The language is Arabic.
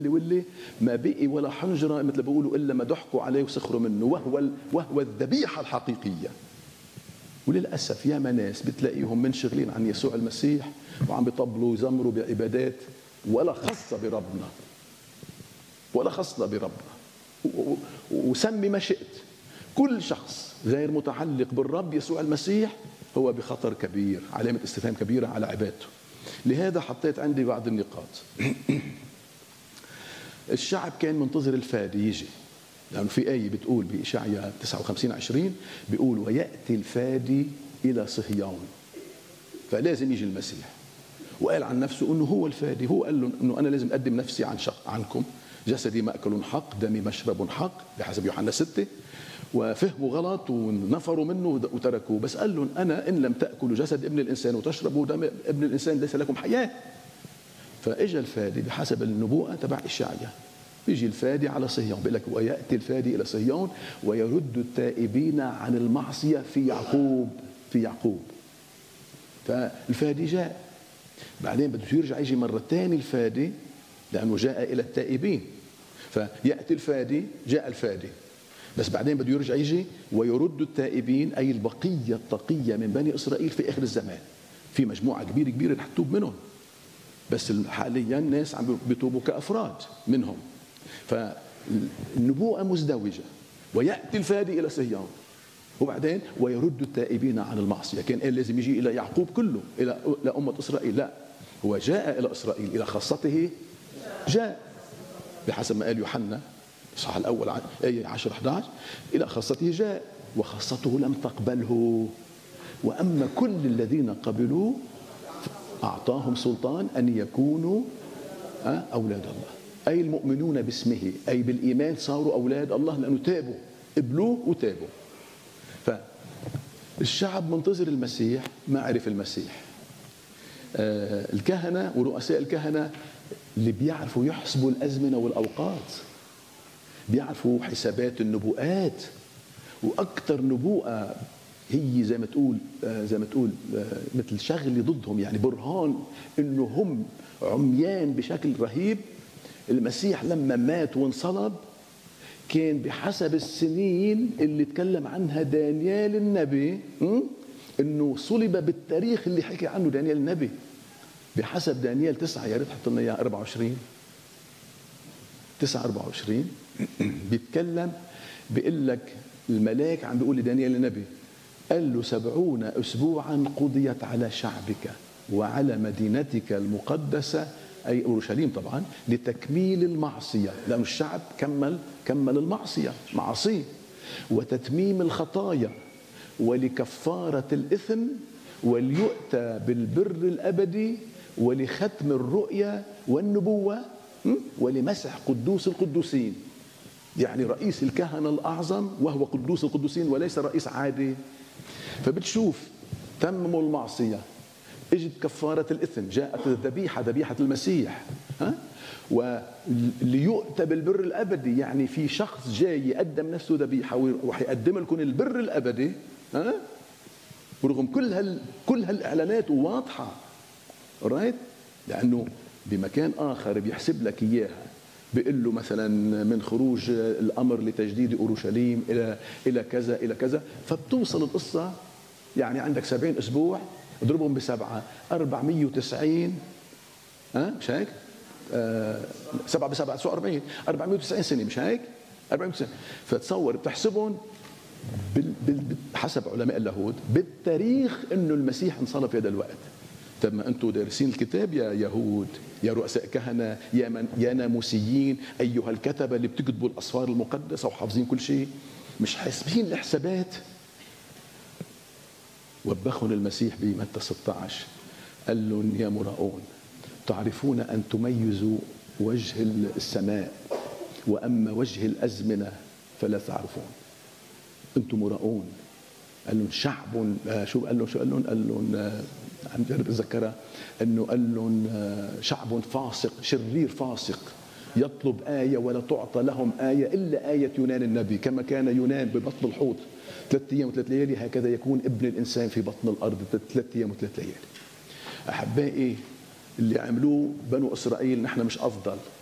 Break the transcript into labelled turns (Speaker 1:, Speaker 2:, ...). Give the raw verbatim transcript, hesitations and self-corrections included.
Speaker 1: واللي ما بقي ولا حنجره مثل ما بيقولوا الا ما ضحكوا عليه وسخروا منه، وهو وهو الذبيحه الحقيقيه. وللاسف يا ناس بتلاقيهم منشغلين عن يسوع المسيح وعم بيطبلوا ويزمروا بعبادات ولا خاصه بربنا، ولا خاصه بربنا. وسمي ما شئت، كل شخص غير متعلق بالرب يسوع المسيح هو بخطر كبير، علامه استفهام كبيره على عبادته. لهذا حطيت عندي بعض النقاط. الشعب كان منتظر الفادي يجي، لأنه في آية بتقول بإشعياء تسعة وخمسين عشرين بيقول ويأتي الفادي إلى صهيون، فلازم يجي المسيح. وقال عن نفسه أنه هو الفادي، هو قال له أنه أنا لازم أقدم نفسي عن شق عنكم، جسدي مأكل حق دمي مشرب حق بحسب يوحنا ستة. وفهموا غلط ونفروا منه وتركوه، بس قال لهم أنا إن لم تأكلوا جسد ابن الإنسان وتشربوا دم ابن الإنسان ليس لكم حياة. فاجى الفادي بحسب النبوءه تبع اشعياء، بيجي الفادي على صهيون، بيقول لك وياتي الفادي الى صهيون ويرد التائبين عن المعصيه في يعقوب، في يعقوب. فالفادي جاء، بعدين بده يرجع يجي مره ثانيه الفادي لانه جاء الى التائبين. فياتي الفادي، جاء الفادي، بس بعدين بده يرجع يجي ويرد التائبين، اي البقيه التقيه من بني اسرائيل في اخر الزمان. في مجموعه كبيره كبيره رح تتوب منهم، بس حاليا الناس عم بيتوبوا كافراد منهم. فالنبوءه مزدوجه، وياتي الفادي الى صهيون وبعدين ويرد التائبين عن المعصيه. كان قال لازم يجي الى يعقوب كله، الى الى امه اسرائيل، لا، هو جاء الى اسرائيل، الى خاصته جاء بحسب ما قال يوحنا الصح الاول ايه عشرة احد عشر، الى خاصته جاء وخاصته لم تقبله، واما كل الذين قبلوه أعطاهم سلطان أن يكونوا أولاد الله، أي المؤمنون باسمه، أي بالإيمان صاروا أولاد الله لأنه تابوا، قبلوه وتابوا. فالشعب منتظر المسيح، ما عرف المسيح. الكهنة ورؤساء الكهنة اللي بيعرفوا يحسبوا الأزمنة والأوقات، بيعرفوا حسابات النبوءات، وأكثر نبوءة هي زي ما تقول زي ما تقول مثل شغله ضدهم، يعني برهان انه هم عميان بشكل رهيب. المسيح لما مات وانصلب كان بحسب السنين اللي تكلم عنها دانيال النبي، انه صلب بالتاريخ اللي حكي عنه دانيال النبي. بحسب دانيال تسعة، يا ريت تحط لنا اياه أربعة وعشرين تسعة أربعة وعشرين بيتكلم، بيقول لك الملاك عم بيقول لدانيال النبي، قال له سبعون أسبوعا قضيت على شعبك وعلى مدينتك المقدسة، أي أورشليم طبعا، لتكميل المعصية، لأن الشعب كمل كمل المعصية معصية، وتتميم الخطايا، ولكفارة الإثم، وليؤتى بالبر الأبدي، ولختم الرؤيا والنبوة، ولمسح قدوس القدوسين. يعني رئيس الكهنة الأعظم وهو قدوس القدوسين وليس رئيس عادي. فبتشوف تمموا المعصية، اجت كفارة الإثم، جاءت الذبيحة، ذبيحة المسيح، ها؟ وليؤتى بالبر الأبدي، يعني في شخص جاي يقدم نفسه ذبيحة وحيقدم لكم البر الأبدي، ها؟ ورغم كل هال كل هالإعلانات واضحة، رايت؟ لأنه بمكان آخر بيحسب لك إياها، بيقول له مثلا من خروج الامر لتجديد اورشليم الى الى كذا الى كذا، فبتوصل القصه يعني عندك سبعين اسبوع اضربهم بسبعه أربعمية وتسعين، ها مش هيك؟ آه سبعه بسبعه تسعة وأربعين، أربعمية وتسعين سنه مش هيك؟ أربعمية وتسعين. فتصور بتحسبهم حسب علماء اللاهوت بالتاريخ انه المسيح انصلب في هذا الوقت. طب ما انتم دارسين الكتاب يا يهود، يا رؤساء كهنه، يا من يا ناموسيين، ايها الكتبه اللي بتكتبوا الاسفار المقدسه وحافظين كل شيء، مش حاسبين الحسابات. وبخهم المسيح بمتى ستة عشر، قال لهم يا مراؤون تعرفون ان تميزوا وجه السماء، واما وجه الازمنه فلا تعرفون. انتم مراؤون. قال لهم شعب، شو قال لهم شو قال لهم قال لهم عم جرب اتذكرها، انه قال لهم شعب فاسق شرير فاسق، يطلب آية ولا تعطى لهم آية إلا آية يونان النبي، كما كان يونان ببطن الحوت ثلاث أيام وثلاث ليالي، هكذا يكون ابن الإنسان في بطن الأرض ثلاث أيام وثلاث ليالي. أحبائي، اللي عملوه بنو إسرائيل نحن مش أفضل،